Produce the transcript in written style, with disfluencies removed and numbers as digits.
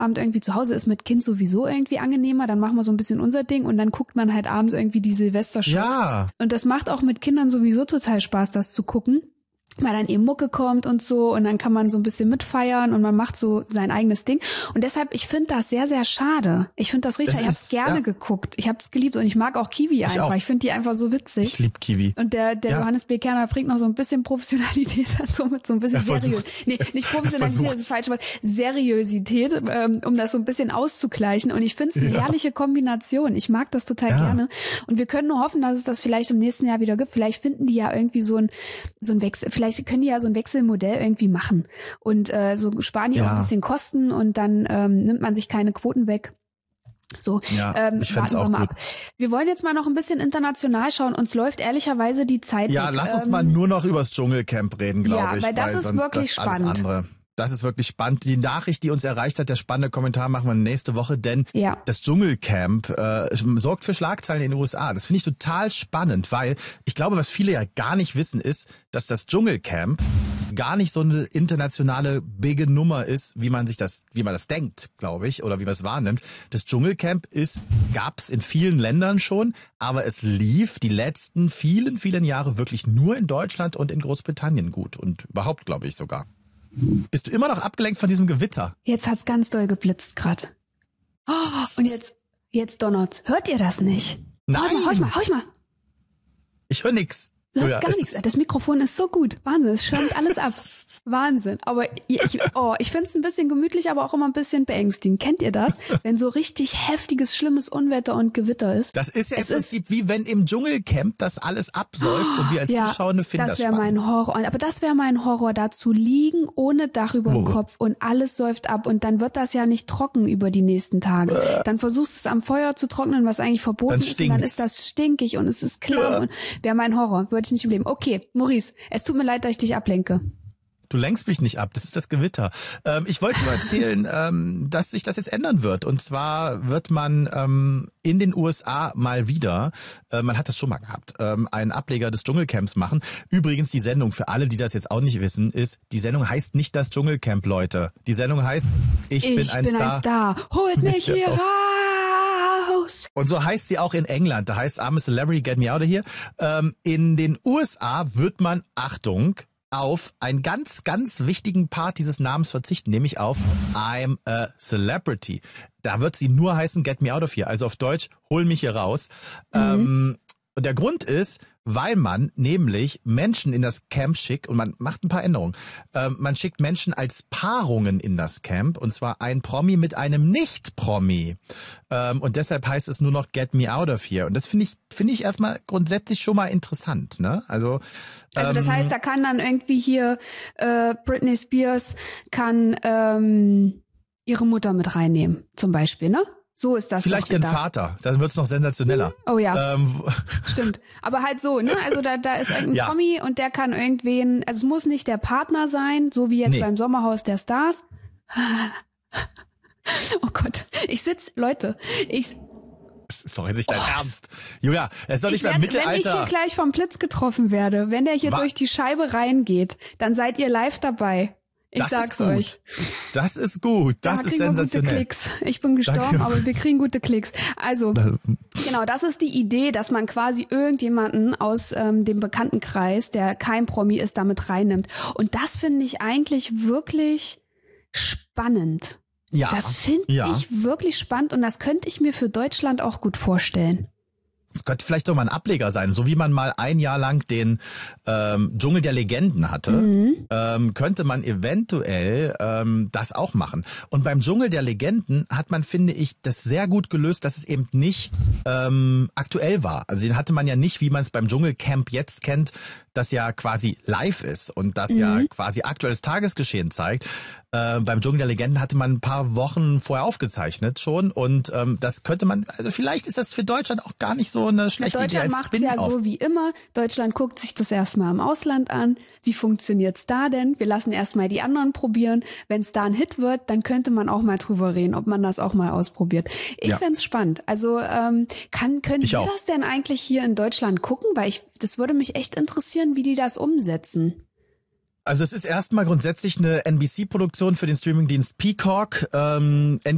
Abend irgendwie zu Hause ist mit Kind sowieso irgendwie angenehmer, dann machen wir so ein bisschen unser Ding und dann guckt man halt abends irgendwie die Silvestershow. Ja. Und das macht auch mit Kindern sowieso total Spaß, das zu gucken. Weil dann eben Mucke kommt und so und dann kann man so ein bisschen mitfeiern und man macht so sein eigenes Ding. Und deshalb, ich finde das sehr, sehr schade. Ich finde das richtig, ich habe es gerne geguckt. Ich habe es geliebt und ich mag auch Kiwi einfach. Ich finde die einfach so witzig. Ich liebe Kiwi. Und der Johannes B. Kerner bringt noch so ein bisschen Professionalität dazu, mit so ein bisschen Seriosität. Nee, nicht Professionalität, das ist das falsche Wort. Seriosität, um das so ein bisschen auszugleichen. Und ich finde es eine herrliche Kombination. Ich mag das total gerne. Und wir können nur hoffen, dass es das vielleicht im nächsten Jahr wieder gibt. Vielleicht finden die ja irgendwie so ein Wechsel. Vielleicht können die ja so ein Wechselmodell irgendwie machen und so sparen die auch ein bisschen Kosten und dann nimmt man sich keine Quoten weg. So, ich warten wir mal ab. Wir wollen jetzt mal noch ein bisschen international schauen. Uns läuft ehrlicherweise die Zeit weg. Ja, lass uns mal nur noch übers Dschungelcamp reden, glaube ich. Ja, weil das ist wirklich spannend. Das ist wirklich spannend. Die Nachricht, die uns erreicht hat, der spannende Kommentar machen wir nächste Woche, denn das Dschungelcamp sorgt für Schlagzeilen in den USA. Das finde ich total spannend, weil ich glaube, was viele ja gar nicht wissen, ist, dass das Dschungelcamp gar nicht so eine internationale bige Nummer ist, wie man das denkt, glaube ich, oder wie man es wahrnimmt. Das Dschungelcamp gab's in vielen Ländern schon, aber es lief die letzten vielen, vielen Jahre wirklich nur in Deutschland und in Großbritannien gut und überhaupt, glaube ich, sogar. Bist du immer noch abgelenkt von diesem Gewitter? Jetzt hat's ganz doll geblitzt gerade. Oh, und jetzt donnert's. Hört ihr das nicht? Nein. Hau ich mal. Ich höre nix. Läuft gar nichts. Das Mikrofon ist so gut. Wahnsinn, es schirmt alles ab. Wahnsinn. Aber ich finde es ein bisschen gemütlich, aber auch immer ein bisschen beängstigend. Kennt ihr das? Wenn so richtig heftiges, schlimmes Unwetter und Gewitter ist. Das ist ja im Prinzip wie wenn im Dschungelcamp das alles absäuft und wir als Zuschauer finden das spannend. Das wäre mein Horror. Aber das wäre mein Horror, da zu liegen ohne Dach über dem Kopf und alles säuft ab und dann wird das ja nicht trocken über die nächsten Tage. Dann versuchst du es am Feuer zu trocknen, was eigentlich verboten ist und dann ist das stinkig und es ist klamm. Wäre mein Horror. Würde ich nicht überleben. Okay, Maurice, es tut mir leid, dass ich dich ablenke. Du lenkst mich nicht ab, das ist das Gewitter. Ich wollte nur erzählen, dass sich das jetzt ändern wird. Und zwar wird man in den USA mal wieder, man hat das schon mal gehabt, einen Ableger des Dschungelcamps machen. Übrigens die Sendung, für alle, die das jetzt auch nicht wissen, die Sendung heißt nicht das Dschungelcamp, Leute. Die Sendung heißt Ich bin ein Star. Holt mich hier raus. Und so heißt sie auch in England. Da heißt I'm a Celebrity, get me out of here. In den USA wird man, Achtung, auf einen ganz, ganz wichtigen Part dieses Namens verzichten, nämlich auf I'm a Celebrity. Da wird sie nur heißen Get me out of here, also auf Deutsch, hol mich hier raus. Und der Grund ist, weil man nämlich Menschen in das Camp schickt und man macht ein paar Änderungen. Man schickt Menschen als Paarungen in das Camp und zwar ein Promi mit einem Nicht-Promi. Und deshalb heißt es nur noch Get me out of here. Und das finde ich erstmal grundsätzlich schon mal interessant, ne? Also das heißt, da kann dann irgendwie hier Britney Spears kann ihre Mutter mit reinnehmen, zum Beispiel, ne? So ist das. Vielleicht ihren Vater, dann wird's noch sensationeller. Oh ja, stimmt. Aber halt so, ne? Also da ist irgendein Promi und der kann irgendwen, also es muss nicht der Partner sein, so wie jetzt beim Sommerhaus der Stars. Oh Gott, das ist doch jetzt nicht dein Ernst. Julia, es ist doch nicht mehr Mittelalter. Wenn ich hier gleich vom Blitz getroffen werde, wenn der hier durch die Scheibe reingeht, dann seid ihr live dabei. Ich sag's euch. Das ist gut. Das ist sensationell. Gute Klicks. Ich bin gestorben, aber wir kriegen gute Klicks. Also, genau, das ist die Idee, dass man quasi irgendjemanden aus dem Bekanntenkreis, der kein Promi ist, damit reinnimmt. Und das finde ich eigentlich wirklich spannend. Ja. Das finde ich wirklich spannend und das könnte ich mir für Deutschland auch gut vorstellen. Es könnte vielleicht doch mal ein Ableger sein, so wie man mal ein Jahr lang den Dschungel der Legenden hatte, könnte man eventuell das auch machen. Und beim Dschungel der Legenden hat man, finde ich, das sehr gut gelöst, dass es eben nicht aktuell war. Also den hatte man ja nicht, wie man es beim Dschungelcamp jetzt kennt, das ja quasi live ist und das ja quasi aktuelles Tagesgeschehen zeigt. Beim Dschungel der Legenden hatte man ein paar Wochen vorher aufgezeichnet schon und das könnte man, also vielleicht ist das für Deutschland auch gar nicht so eine schlechte Idee. Deutschland macht es ja so wie immer. Deutschland guckt sich das erstmal im Ausland an. Wie funktioniert's da denn? Wir lassen erstmal die anderen probieren. Wenn es da ein Hit wird, dann könnte man auch mal drüber reden, ob man das auch mal ausprobiert. Ich fänd's spannend. Also können wir das denn eigentlich hier in Deutschland gucken? Weil das würde mich echt interessieren, wie die das umsetzen. Also es ist erstmal grundsätzlich eine NBC-Produktion für den Streamingdienst Peacock.